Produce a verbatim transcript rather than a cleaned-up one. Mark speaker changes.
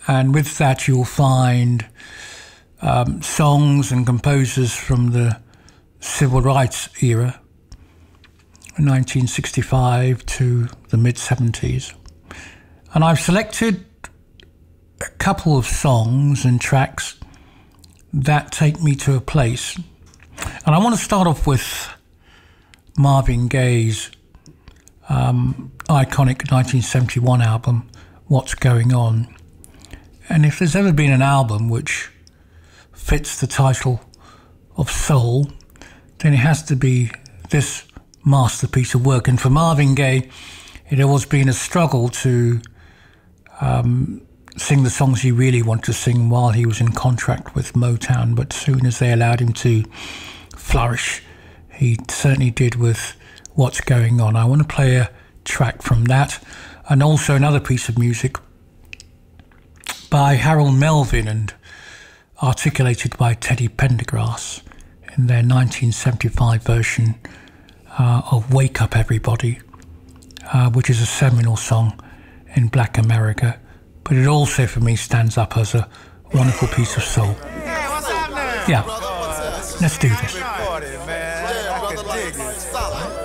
Speaker 1: And with that, you'll find um, songs and composers from the civil rights era, nineteen sixty-five to the mid seventies. And I've selected a couple of songs and tracks that take me to a place. And I want to start off with Marvin Gaye's um, iconic nineteen seventy-one album, What's Going On. And if there's ever been an album which fits the title of soul, then it has to be this masterpiece of work. And for Marvin Gaye, it had always been a struggle to um, sing the songs he really wanted to sing while he was in contract with Motown, but as soon as they allowed him to flourish, he certainly did with What's Going On. I want to play a track from that, and also another piece of music by Harold Melvin and articulated by Teddy Pendergrass in their nineteen seventy-five version uh, of Wake Up Everybody, uh, which is a seminal song in Black America, but it also for me stands up as a wonderful piece of soul. Yeah, let's do this.